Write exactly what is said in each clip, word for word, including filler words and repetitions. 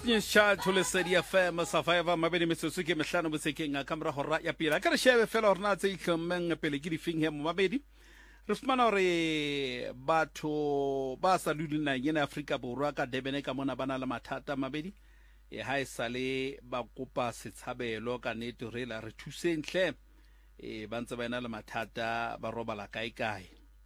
Sha Tulesedi F M Safaiva Mabeni Misuki Meshano Buseking a camera horra yapira. I can share a fellow Nazi Kamen Pelegiri Fingham Mabedi. Rusmanore Bato Basa Ludina Yen Africa Buraka Debeneka Monabana Matata Mabedi. E high sale Bakupa Sitsabe Loka Neto Rela Retusen Clem. E Bansabana Matata Baroba la Kaikai.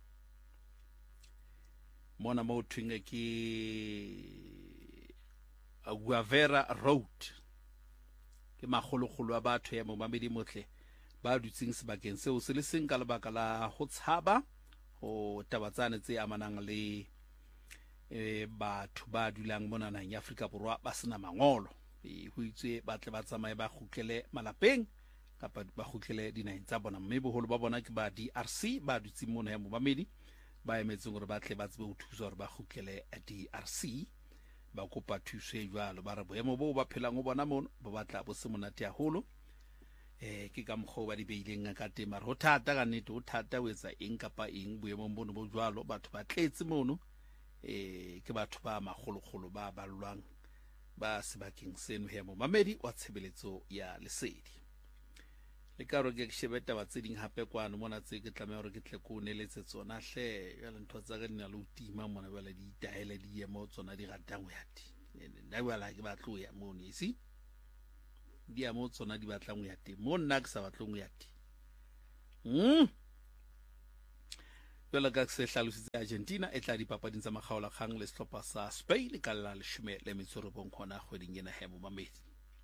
Mona Motingaki. Guavera Road ke magologolo a batho ya mo mamedi motle ba dutseng sebakeng seo se le seng ka lebaka la go tshaba go tabatsane tse amanang le e batho ba dulang mona nang ya Afrika Borwa ba sena mangolo e go itse ba tle ba tsamaye ba gutlele malapeng kapa ba gutlele dinaeng tsa bona mme boholo ba bona ke ba D R C ba dutseng mona ya mo mamedi ba emetseng gore ba tle ba tsebe go thusa gore ba gutlele D R C ba kopa thuso e jwalo ba re boemo bo ba phelang go bona mono ba batla bo se monate ya holo eh ke ka mkgo ba di beileng ka tema re ho thata ka nnete ho thata o etsa eng kapa eng boemo bono bo jwalo batho ba tletse mono eh ke batho ba magologolo ba balwang ba sebakeng seno he mo mamedi wa tshebeletso ya lesedi le ka ro ke shebeta ba tseding hape kwano mona tse ke tlamela gore ke tle ko neletse tsona hle ya le ntho tsa ga dina le utima mona ba le di taele di yemo tsona di ratang ya ti nna ba la ke ba tlo ya mo ne isi di ya mo tsona di batlang ya ti mo nna ke sa batlong ya ti hm bela ka se hlalositse Argentina e tla di papading tsa magaola kgang le setlhopha sa Spain ka la leshome le metsoro bong khona kgweding ena he mo mamedi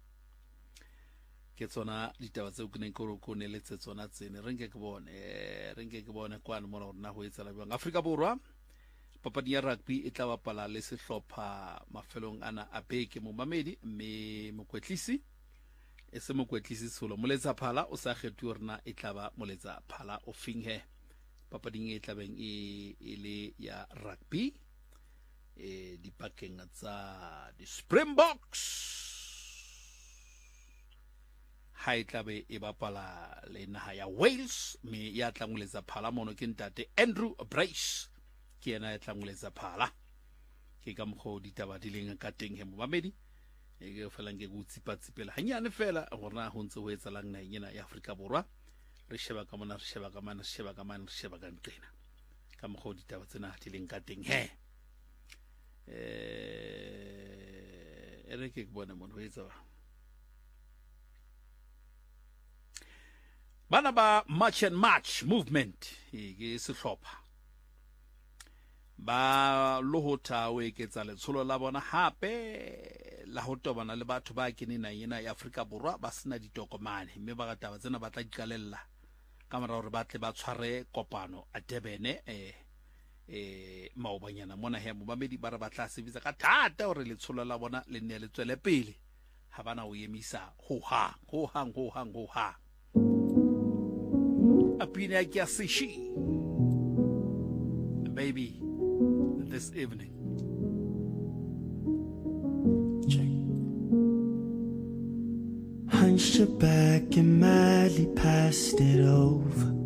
ke tsona ditaba tse o kene go go neletse tsona tsene re nke ke bone re nke ke bone kwana mo rona go etsela bjang Afrika Borwa papadi ya rugby e tla bapala le sehlopha mafelong ana a beke mo mamedi mme mokwetlisi e se mokwetlisi solo moletsa phala o sa kgetwe rena e tla ba moletsa phala o finghe papading e tla beng e ile ya rugby e dipakeng tsa di Springboks ha tlabe e bapala le naha ya Wales me ya tlanguletsa phala mono ke ntate Andrew Brace ke ena ya tlanguletsa phala ke ka mkgo ditaba di leng ka teng he mo mamedi e ke fela nke go tsipatsipela hanyane fela gona ho ntse ho etsalang na ena ya Afrika Borwa re sheba ka mona re sheba ka mana re sheba ka mana re sheba ka nqena ka mkgo ditaba tsena di leng ka teng he eh ere ke bona mo ho etsa bana ba March and March movement ke sehlopha ba lohota o eketsa letsholo la bona hape la ho tobana le batho ba kenena ena ya Afrika Borwa ba sena ditokomane mme ba gataba tsena ba tla dikalella ka mara hore ba tle ba tshware kopano a Durban eh eh maobanyana mona he mo mamedi ba re ba tla sebetsa ka thata hore letsholo la bona le ne le tswele pele ha bana o emisa ho ha ho hang ho hang ho ha Apina Kiasishi, baby, this evening. Check. Hunched your back and madly passed it over.